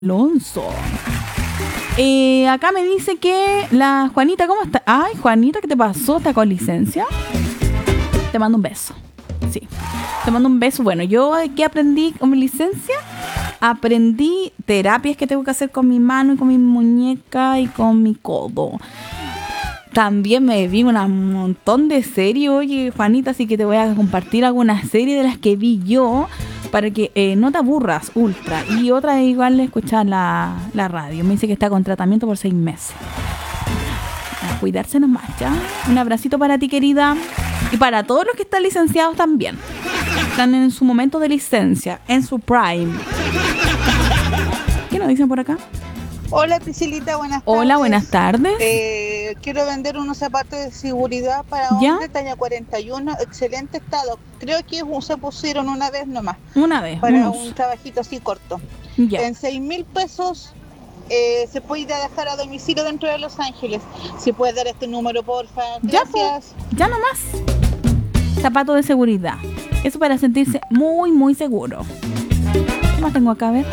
Alonso. Acá me dice que la Juanita, ¿cómo está? Ay, Juanita, ¿qué te pasó? ¿Estás con licencia? Te mando un beso. Sí, te mando un beso. Bueno, yo ¿qué aprendí con mi licencia? Aprendí terapias que tengo que hacer con mi mano y con mi muñeca y con mi codo. También me vi un montón de series. Oye, Juanita, así que te voy a compartir algunas series de las que vi yo para que no te aburras, ultra. Y otra igual escuchar la radio. Me dice que está con tratamiento por 6 meses. A cuidarse nomás, ¿ya? Un abracito para ti, querida. Y para todos los que están licenciados también. Están en su momento de licencia, en su prime. ¿Qué nos dicen por acá? Hola Priscilita, buenas tardes. Hola, buenas tardes. Quiero vender unos zapatos de seguridad para hombre, talla 41, excelente estado. Creo que se pusieron una vez nomás. Una vez. Para un trabajito así corto. Ya. En 6,000 pesos se puede ir a dejar a domicilio dentro de Los Ángeles. Si puedes dar este número, porfa. Gracias. Ya nomás. Zapato de seguridad. Eso para sentirse muy, muy seguro. ¿Qué más tengo acá? A ver.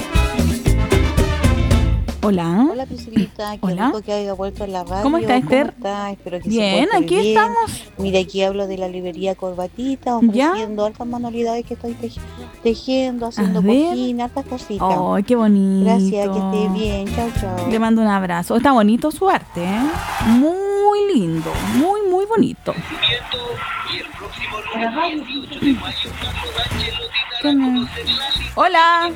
Hola. Hola Priscilita, qué Hola. rico que haya vuelto en la radio. ¿Cómo está, Esther? ¿Cómo está? Espero que Bien, se encuentre aquí bien. estamos. Mira, aquí hablo de la librería Corbatita, ofreciendo altas manualidades que estoy tejiendo, haciendo cojín, hartas cositas. ¡Ay, qué bonito! Gracias, que esté bien. Chao, chao. Le mando un abrazo. Está bonito su arte, ¿eh? Muy lindo, muy, muy bonito. Hola.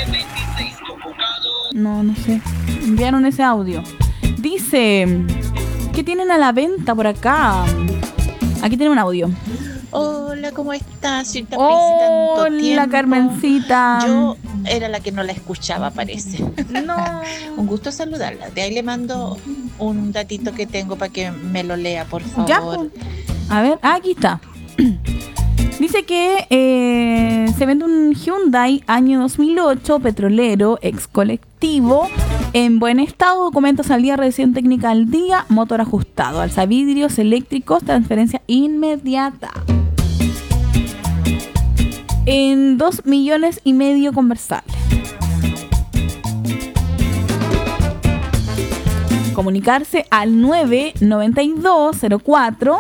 No sé. Enviaron ese audio. Dice que tienen a la venta por acá. Aquí tiene un audio. Hola, ¿cómo estás? Hola, Carmencita. Yo era la que no la escuchaba, parece. No. Un gusto saludarla. De ahí le mando un datito que tengo para que me lo lea, por favor. Ya, pues. A ver, aquí está. Dice que se vende un Hyundai año 2008, petrolero, ex colectivo, en buen estado, documentos al día, revisión técnica al día, motor ajustado, alzavidrios eléctricos, transferencia inmediata. En 2,5 millones conversable. Comunicarse al 992 04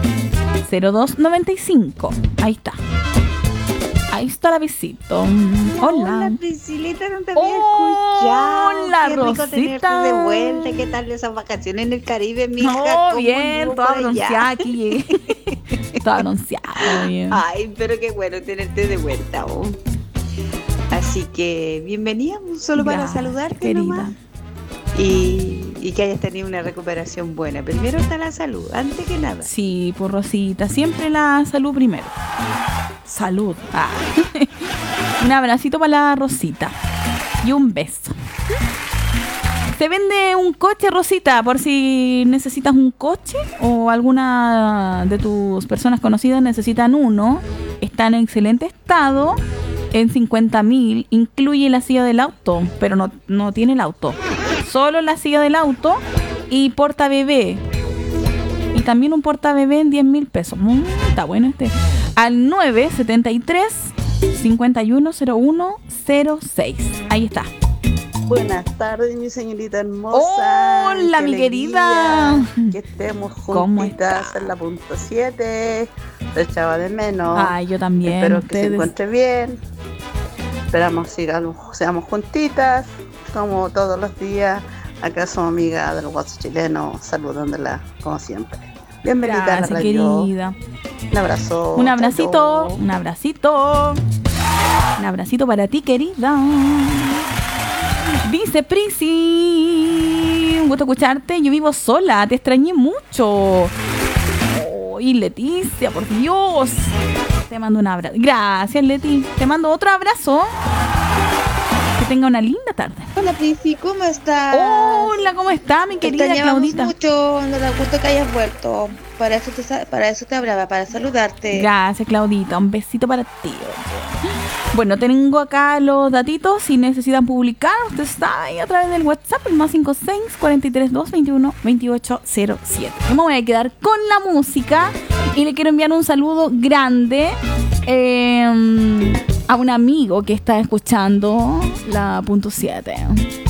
0295. Ahí está. Ahí está la visita. Hola. Hola, Priscilita, no te había escuchado. Hola, qué rico Rosita. tenerte de vuelta. ¿Qué tal esas vacaciones en el Caribe, mija? No, bien, toda bronceada aquí llegué. Toda bronceada, bien. Ay, pero qué bueno tenerte de vuelta. Oh. Así que bienvenida, solo para saludarte, querida. nomás. Y que hayas tenido una recuperación buena. Primero está la salud, antes que nada. Sí, por Rosita, siempre la salud primero. Salud. Ah. Un abracito para la Rosita y un beso. Se vende un coche, Rosita, por si necesitas un coche o alguna de tus personas conocidas necesitan uno. Está en excelente estado, en 50,000. Incluye la silla del auto, pero no tiene el auto. Solo la silla del auto y porta bebé. Y también un porta bebé en 10,000 pesos. Está bueno este. Al 973 510106. Ahí está. Buenas tardes, mi señorita hermosa. Hola, mi querida. Que estemos juntitas en la punto 7. Te echaba de menos. Ay, yo también. Espero que se encuentre bien. Esperamos seamos juntitas, como todos los días. Acá somos amigas del WhatsApp chileno, saludándola como siempre. Bienvenida. Gracias, a la radio. querida. Un abrazo. Un abracito. Chau. Un abracito. Un abracito para ti, querida. Dice Prisi, un gusto escucharte. Yo vivo sola, te extrañé mucho. Y Leticia, por Dios. Te mando un abrazo. Gracias, Leti. Te mando otro abrazo. Que tenga una linda tarde. Hola, Prisi, ¿cómo estás? Hola, ¿cómo está, mi querida Claudita? Mucho, no da gusto que hayas vuelto. Para eso te hablaba, para saludarte. Gracias, Claudita. Un besito para ti. Bueno, tengo acá los datitos. Si necesitan publicar, usted está ahí a través del WhatsApp, el más 56 432 21 2807. Yo me voy a quedar con la música y le quiero enviar un saludo grande a un amigo que está escuchando la .7.